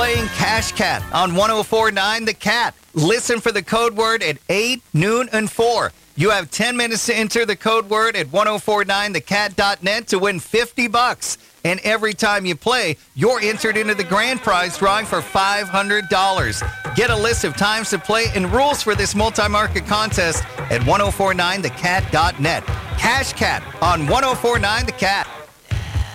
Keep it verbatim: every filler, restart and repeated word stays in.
playing Cash Cat on one oh four point nine The Cat. Listen for the code word at eight, noon, and four. You have ten minutes to enter the code word at ten forty-nine the cat dot net to win fifty bucks. And every time you play, you're entered into the grand prize drawing for five hundred dollars. Get a list of times to play and rules for this multi-market contest at ten forty-nine the cat dot net. Cash Cat on ten forty-nine The Cat.